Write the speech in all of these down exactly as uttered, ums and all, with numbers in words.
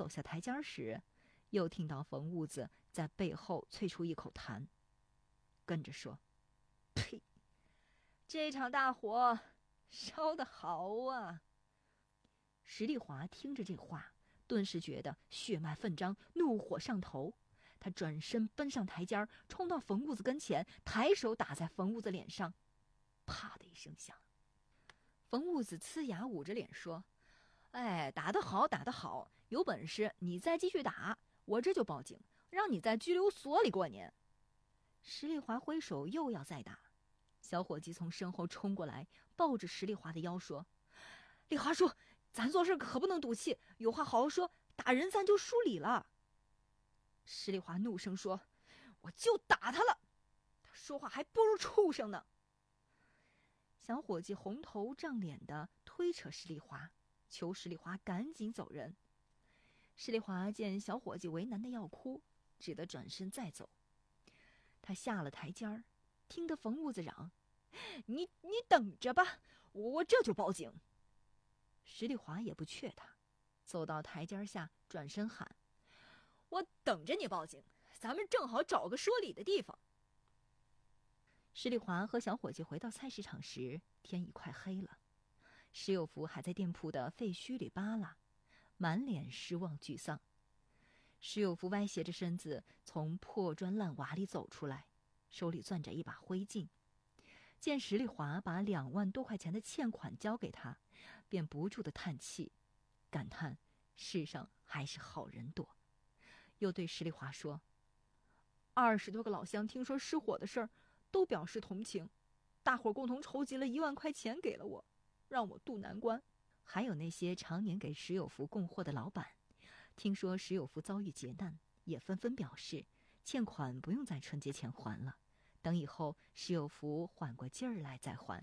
走下台阶时，又听到冯兀子在背后啐出一口痰，跟着说：“呸！这场大火烧得好啊！”石丽华听着这话，顿时觉得血脉奋张，怒火上头。他转身奔上台阶，冲到冯兀子跟前，抬手打在冯兀子脸上，啪的一声响。冯兀子呲牙捂着脸说：“哎，打得好，打得好！有本事你再继续打，我这就报警，让你在拘留所里过年。”石丽华挥手又要再打，小伙计从身后冲过来，抱着石丽华的腰说：“丽华叔，咱做事可不能赌气，有话好好说，打人咱就输理了。”石丽华怒声说：“我就打他了，他说话还不如畜生呢。”小伙计红头胀脸的推扯石丽华，求石丽华赶紧走人。石丽华见小伙计为难的要哭，只得转身再走。他下了台阶儿，听得冯兀子嚷：“你你等着吧，我这就报警。”石丽华也不怯他，走到台阶下，转身喊：“我等着你报警，咱们正好找个说理的地方。”石丽华和小伙计回到菜市场时，天已快黑了。石有福还在店铺的废墟里扒拉，满脸失望沮丧。石有福歪斜着身子从破砖烂瓦里走出来，手里攥着一把灰烬。见石丽华把两万多块钱的欠款交给他，便不住地叹气，感叹世上还是好人多。又对石丽华说：“二十多个老乡听说失火的事儿，都表示同情，大伙共同筹集了一万块钱给了我，让我渡难关。还有那些常年给石有福供货的老板，听说石有福遭遇劫难，也纷纷表示欠款不用在春节前还了，等以后石有福缓过劲儿来再还。”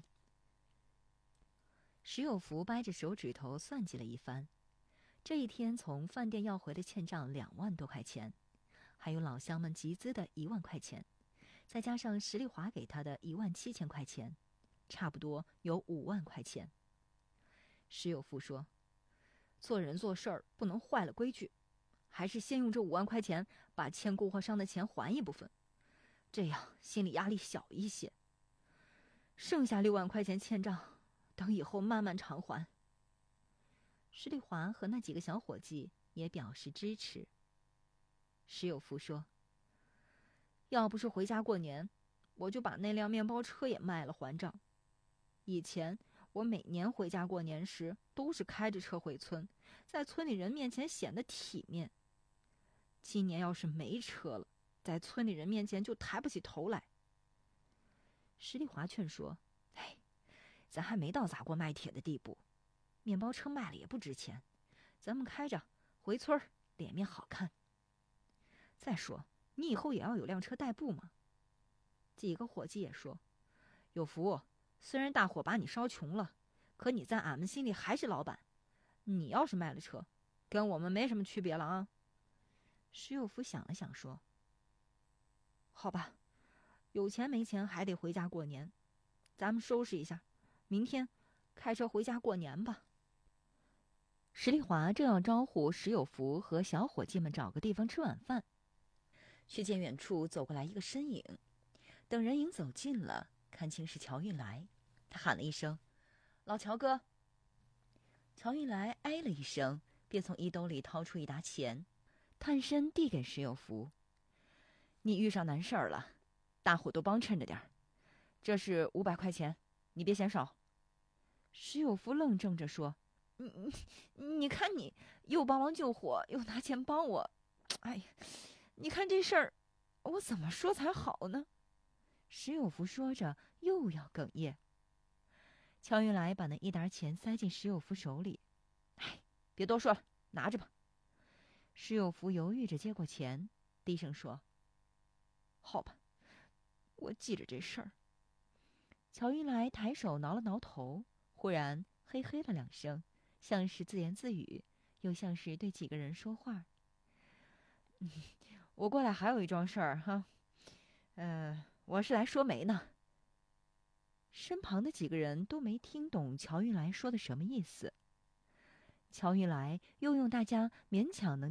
石有福掰着手指头算计了一番，这一天从饭店要回的欠账两万多块钱，还有老乡们集资的一万块钱，再加上石丽华给他的一万七千块钱，差不多有五万块钱。石有福说：“做人做事儿不能坏了规矩，还是先用这五万块钱把欠供货商的钱还一部分，这样心理压力小一些。剩下六万块钱欠账，等以后慢慢偿还。”石丽华和那几个小伙计也表示支持。石有福说：“要不是回家过年，我就把那辆面包车也卖了还账。以前我每年回家过年时都是开着车回村，在村里人面前显得体面。今年要是没车了，在村里人面前就抬不起头来。”石丽华劝说：“哎，咱还没到砸锅卖铁的地步，面包车卖了也不值钱，咱们开着回村儿，脸面好看。再说你以后也要有辆车代步嘛。”几个伙计也说：“有福，虽然大火把你烧穷了，可你在俺们心里还是老板，你要是卖了车，跟我们没什么区别了啊。”石有福想了想说：“好吧，有钱没钱还得回家过年，咱们收拾一下，明天开车回家过年吧。”石丽华正要招呼石有福和小伙计们找个地方吃晚饭，却见远处走过来一个身影。等人影走近了，看清是乔运来，他喊了一声：“老乔哥。”乔运来哎了一声，便从衣兜里掏出一沓钱，探身递给石有福：“你遇上难事儿了，大伙都帮衬着点儿，这是五百块钱，你别嫌少。”石有福愣怔着说：“你你你看你又帮忙救火，又拿钱帮我，哎呀，你看这事儿，我怎么说才好呢？”石有福说着又要哽咽。乔运来把那一沓钱塞进石有福手里：“哎，别多说了，拿着吧。”石有福犹豫着接过钱，低声说：“好吧，我记着这事儿。”乔运来抬手挠了挠头，忽然嘿嘿了两声，像是自言自语，又像是对几个人说话。嗯，我过来还有一桩事儿哈，呃，我是来说媒呢。身旁的几个人都没听懂乔运来说的什么意思。乔运来又用大家勉强能